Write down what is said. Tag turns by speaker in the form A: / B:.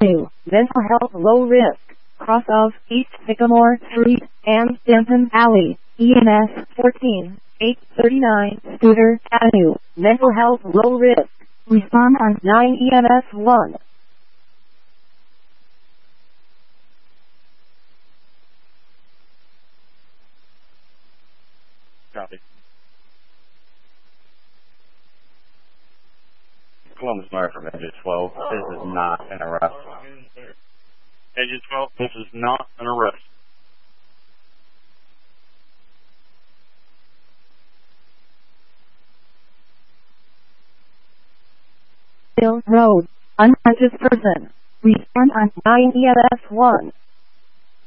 A: Avenue, Mental Health Low Risk, cross of East Sycamore Street and Denton Alley, EMS 14, 839 Scooter Avenue, Mental Health Low Risk. Respond on 9 EMS 1.
B: Copy. Columbus Meyer from Engine 12. This is not an arrest. Engine 12, this is not an arrest.
A: Hill Road, unconscious person. Respond on 9 EMS 1.